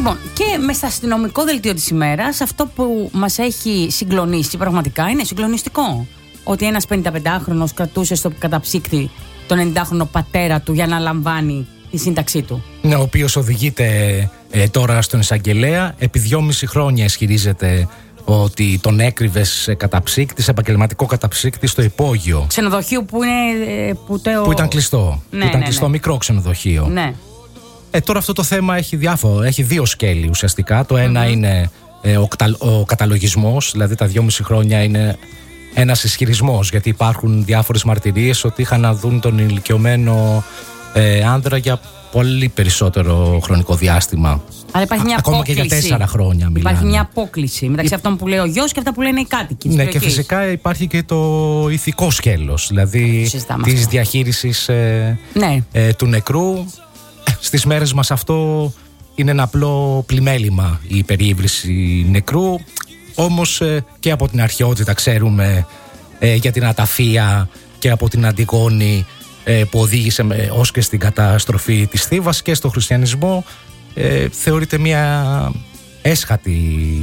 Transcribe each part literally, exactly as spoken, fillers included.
Λοιπόν, και με στο αστυνομικό δελτίο της ημέρας, αυτό που μας έχει συγκλονίσει πραγματικά είναι συγκλονιστικό. Ότι ένας πενηνταπεντάχρονος κρατούσε στο καταψύκτη τον ενενηντάχρονο πατέρα του για να λαμβάνει τη σύνταξή του. Ναι, ο οποίος οδηγείται ε, τώρα στον εισαγγελέα. Επί δυόμιση χρόνια ισχυρίζεται ότι τον έκρυβε σε καταψύκτη, σε επαγγελματικό καταψύκτη στο υπόγειο. Ξενοδοχείο που είναι. Που, το... που ήταν κλειστό. Ναι, που ήταν ναι, κλειστό, ναι. μικρό ξενοδοχείο. Ναι. Ε, τώρα αυτό το θέμα έχει διάφορο. Έχει δύο σκέλη ουσιαστικά. Το ένα mm-hmm. είναι ε, ο, ο καταλογισμός, δηλαδή τα δυόμιση χρόνια είναι ένας ισχυρισμός, γιατί υπάρχουν διάφορες μαρτυρίες ότι είχαν να δουν τον ηλικιωμένο ε, άνδρα για πολύ περισσότερο χρονικό διάστημα. Αλλά υπάρχει μια ακόμα απόκληση. Και για τέσσερα χρόνια μιλάμε. Υπάρχει μια απόκληση μεταξύ Υ... αυτών που λέει ο γιος και αυτά που λένε οι κάτοικοι. Ναι, και φυσικά υπάρχει και το ηθικό σκέλος, δηλαδή της διαχείρισης ε, ναι. ε, του νεκρού. Στις μέρες μας αυτό είναι ένα απλό πλημέλημα, η περιήβρηση νεκρού. Όμως ε, και από την αρχαιότητα ξέρουμε ε, για την αταφεία και από την Αντιγόνη ε, που οδήγησε με, ως και στην καταστροφή της Θήβας, και στο χριστιανισμό ε, θεωρείται μια έσχατη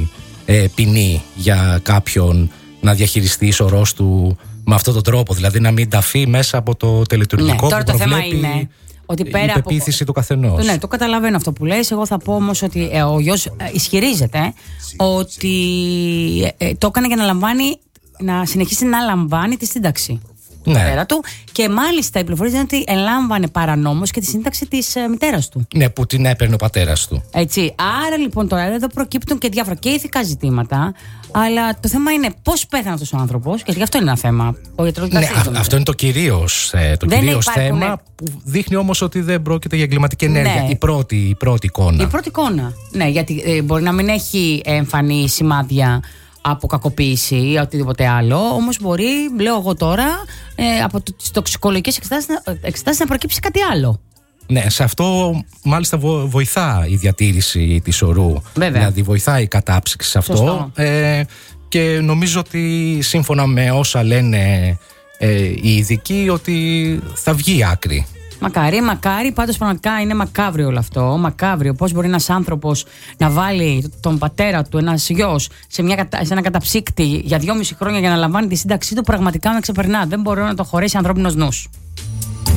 ε, ποινή για κάποιον να διαχειριστεί σωρός του με αυτόν τον τρόπο, δηλαδή να μην ταφεί μέσα από το τελετουργικό, ναι, που το προβλέπει θέμα είναι ότι πέρα η πεποίθηση από... του καθενός. Ναι, το καταλαβαίνω αυτό που λες. Εγώ θα πω όμως ότι ε, ο γιος ε, ισχυρίζεται ε, ότι ε, ε, το έκανε για να λαμβάνει, να συνεχίσει να λαμβάνει τη σύνταξη. Ναι. Πέρα του. Και μάλιστα οι πληροφορίες είναι ότι ελάμβανε παρανόμως και τη σύνταξη της ε, μητέρας του. Ναι, που την έπαιρνε ο πατέρας του. Έτσι. Άρα λοιπόν τώρα εδώ προκύπτουν και διάφορα και ηθικά ζητήματα. Αλλά το θέμα είναι πώς πέθανε αυτός ο άνθρωπος, γιατί αυτό είναι ένα θέμα. Ο ναι, α, αυτό είναι το κυρίως, ε, το κυρίως θέμα, ναι. Που δείχνει όμως ότι δεν πρόκειται για εγκληματική ενέργεια. Ναι. Η, πρώτη, η πρώτη εικόνα. Η πρώτη εικόνα. Ναι, γιατί ε, μπορεί να μην έχει εμφανή σημάδια από κακοποίηση ή οτιδήποτε άλλο, όμως μπορεί, λέω εγώ τώρα, ε, από τις τοξικολογικές εξετάσεις να προκύψει κάτι άλλο. Ναι, σε αυτό μάλιστα βοηθά η διατήρηση της ορού. Βέβαια. Δηλαδή βοηθάει η κατάψυξη σε αυτό. Ε, και νομίζω ότι σύμφωνα με όσα λένε ε, οι ειδικοί, ότι θα βγει άκρη. Μακάρι, μακάρι, πάντως πραγματικά είναι μακάβριο όλο αυτό. Μακάβριο. Πώς μπορεί ένας άνθρωπος να βάλει τον πατέρα του, ένας γιος, σε, μια, σε ένα καταψύκτη για δυόμιση χρόνια για να λαμβάνει τη σύνταξή του, πραγματικά με ξεπερνά. Δεν μπορώ να το χωρέσει ανθρώπινος νους.